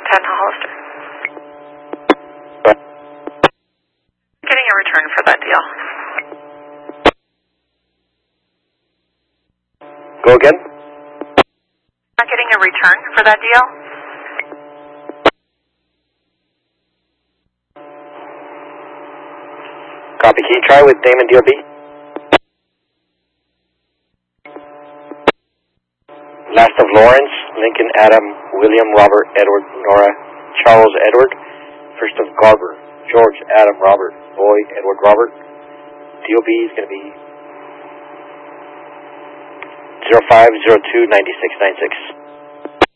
10 Hollister. Getting a return for that deal. Go again? Not getting a return for that deal? Copy. Can you try with Damon DOB? Last of Lawrence, Lincoln, Adam, William, Robert, Edward, Nora, Charles, Edward. First of Garber, George, Adam, Robert, Boy, Edward, Robert. DOB is going to be 0502-9696.